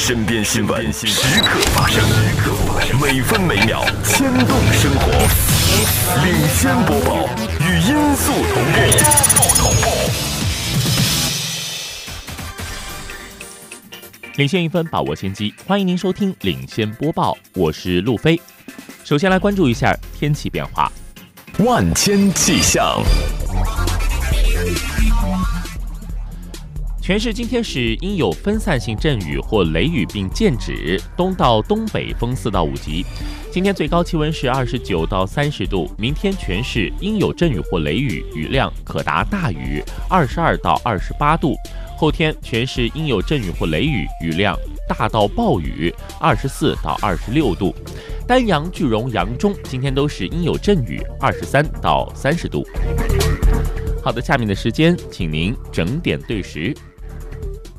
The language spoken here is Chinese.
身边新闻时刻发生，每分每秒牵动生活。领先播报，与音速同步。 领先1分，把握先机。欢迎您收听领先播报，我是路飞。首先来关注一下天气变化。 万千气象。 全市今天是阴有分散性阵雨或雷雨并见止，东到东北风4到5级。今天最高气温是29到30度，明天全市阴有阵雨或雷雨，雨量可达大雨，22到28度。后天全市阴有阵雨或雷雨，雨量大到暴雨，24到26度。丹阳、句容、扬中今天都是阴有阵雨，23到30度。好的，下面的时间，请您整点对时。